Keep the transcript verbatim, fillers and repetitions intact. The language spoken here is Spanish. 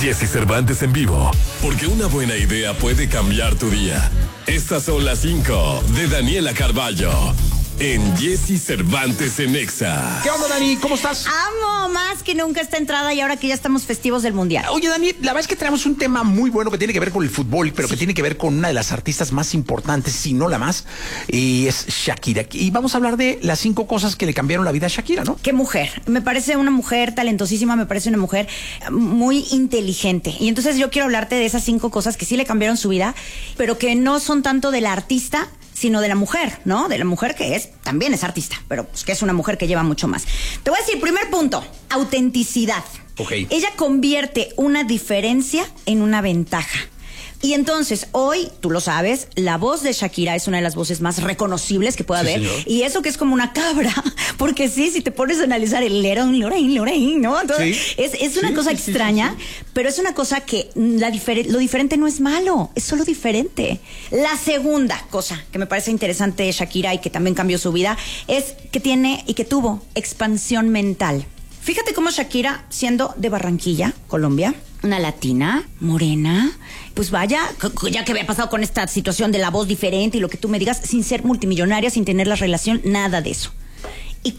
Jesse Cervantes en vivo, porque una buena idea puede cambiar tu día. Estas son las cinco de Daniela Carballo en Jesse Cervantes en Exa. ¿Qué onda, Dani? ¿Cómo estás? Amo más que nunca esta entrada y ahora que ya estamos festivos del Mundial. Oye, Dani, la verdad es que tenemos un tema muy bueno que tiene que ver con el fútbol, pero sí, que tiene que ver con una de las artistas más importantes, si no la más, y es Shakira. Y vamos a hablar de las cinco cosas que le cambiaron la vida a Shakira, ¿no? Qué mujer. Me parece una mujer talentosísima, me parece una mujer muy inteligente. Y entonces yo quiero hablarte de esas cinco cosas que sí le cambiaron su vida, pero que no son tanto de la artista, sino de la mujer, ¿no? De la mujer que es, también es artista, pero pues que es una mujer que lleva mucho más. Te voy a decir, primer punto, autenticidad. Okay. Ella convierte una diferencia en una ventaja. Y entonces, hoy, tú lo sabes, la voz de Shakira es una de las voces más reconocibles que puede sí, haber. Señor. Y eso que es como una cabra, porque sí, si te pones a analizar el lerón, lorain, lorain, ¿no? Entonces, sí. es, es una sí, cosa sí, extraña, sí, sí, sí. pero es una cosa que la difer- lo diferente no es malo, es solo diferente. La segunda cosa que me parece interesante de Shakira y que también cambió su vida es que tiene y que tuvo expansión mental. Fíjate cómo Shakira, siendo de Barranquilla, Colombia, una latina, morena, pues vaya, ya que había pasado con esta situación de la voz diferente y lo que tú me digas, sin ser multimillonaria, sin tener la relación, nada de eso.